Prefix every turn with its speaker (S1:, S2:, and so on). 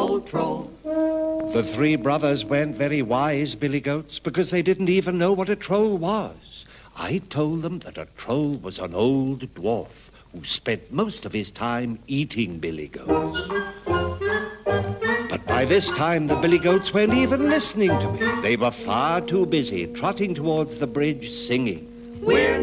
S1: old troll.
S2: The three brothers weren't very wise, Billy Goats, because they didn't even know what a troll was. I told them that a troll was an old dwarf who spent most of his time eating billy goats. But by this time, the billy goats weren't even listening to me. They were far too busy trotting towards the bridge singing.
S1: We're